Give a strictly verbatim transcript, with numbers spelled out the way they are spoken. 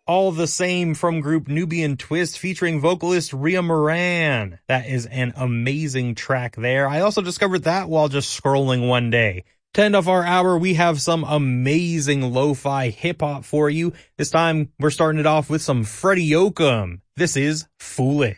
All the Same from group Nubian Twist featuring vocalist Ria Moran. That is an amazing track there. I also discovered that while just scrolling one day. To end off our hour, we have some amazing lo-fi hip-hop for you. This time, we're starting it off with some Freddie Yoakam. This is Foolish.